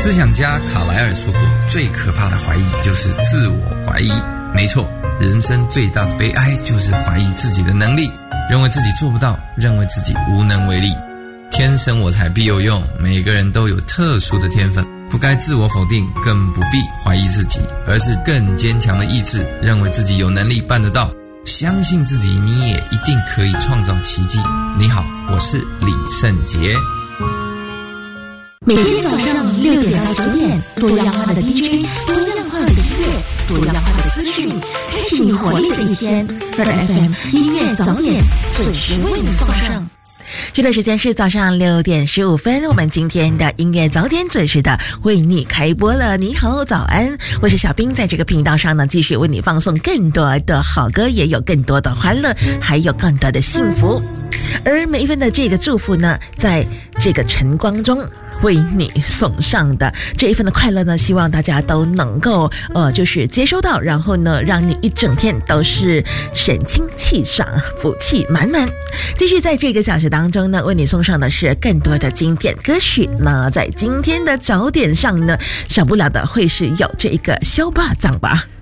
思想家卡莱尔说过，最可怕的怀疑就是自我怀疑。没错，人生最大的悲哀就是怀疑自己的能力，认为自己做不到，认为自己无能为力。天生我材必有用，每个人都有特殊的天分，不该自我否定，更不必怀疑自己，而是更坚强的意志，认为自己有能力办得到，相信自己，你也一定可以创造奇迹。你好，我是李圣杰。 每天早上6点到9点，多样化的 DJ， 多样化的音乐，多样化的资讯，开启你活力的一天。FM 音乐早点准时为你送上。这段时间是早上6点15分，我们今天的音乐早点准时的为你开播了。你好，早安，我是小冰，在这个频道上呢，继续为你放送更多的好歌，也有更多的欢乐，还有更多的幸福。而每一份的这个祝福呢，在这个晨光中为你送上的这一份的快乐呢，希望大家都能够就是接收到，然后呢，让你一整天都是神清气爽，福气满满。继续在这个小时当中呢，为你送上的是更多的经典歌曲。那在今天的早点上呢，少不了的会是有这个小巴掌吧。